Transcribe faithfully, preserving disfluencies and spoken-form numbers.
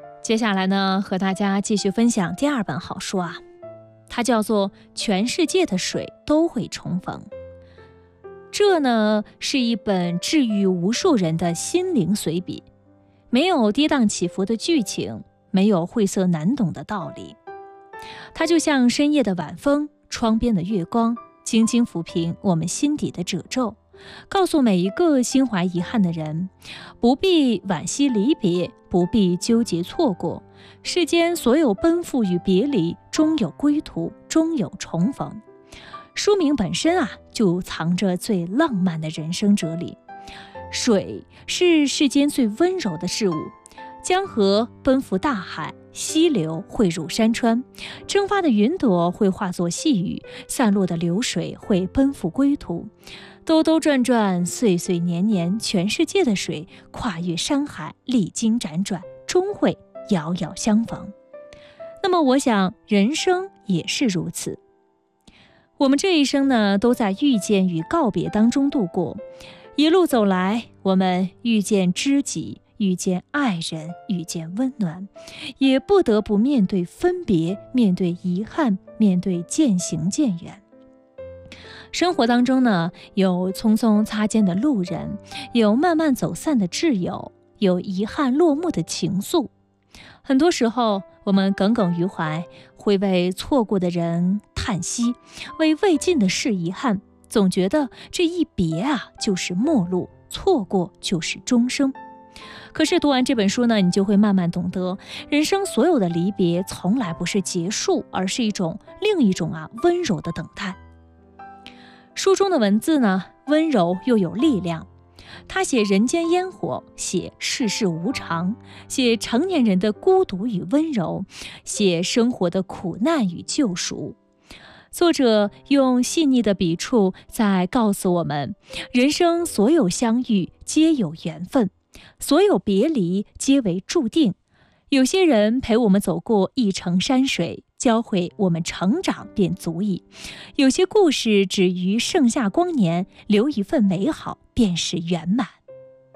接下来呢，和大家继续分享第二本好书啊，它叫做《全世界的水都会重逢》。这呢是一本治愈无数人的心灵随笔，没有跌宕起伏的剧情，没有晦涩难懂的道理，它就像深夜的晚风，窗边的月光，轻轻抚平我们心底的褶皱，告诉每一个心怀遗憾的人，不必惋惜离别，不必纠结错过，世间所有奔赴与别离，终有归途，终有重逢。书名本身啊，就藏着最浪漫的人生哲理。水是世间最温柔的事物，江河奔赴大海，溪流汇入山川，蒸发的云朵会化作细雨，散落的流水会奔赴归途。兜兜转转，岁岁年年，全世界的水跨越山海，历经辗转，终会遥遥相逢。那么我想人生也是如此，我们这一生呢，都在遇见与告别当中度过。一路走来，我们遇见知己，遇见爱人，遇见温暖，也不得不面对分别，面对遗憾，面对渐行渐远。生活当中呢，有匆匆擦肩的路人，有慢慢走散的挚友，有遗憾落幕的情愫。很多时候我们耿耿于怀，会为错过的人叹息，为未尽的事遗憾，总觉得这一别啊就是陌路，错过就是终生。可是读完这本书呢，你就会慢慢懂得，人生所有的离别从来不是结束，而是一种另一种啊温柔的等待。书中的文字呢，温柔又有力量，他写人间烟火，写世事无常，写成年人的孤独与温柔，写生活的苦难与救赎。作者用细腻的笔触在告诉我们，人生所有相遇皆有缘分，所有别离皆为注定。有些人陪我们走过一程山水，教会我们成长便足矣。有些故事只于盛夏光年，留一份美好便是圆满。